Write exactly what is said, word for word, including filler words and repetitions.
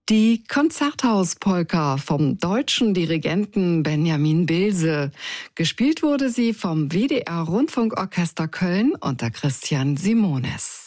Die Konzerthauspolka vom deutschen Dirigenten Benjamin Bilse. Gespielt wurde sie vom W D R Rundfunkorchester Köln unter Christian Simones.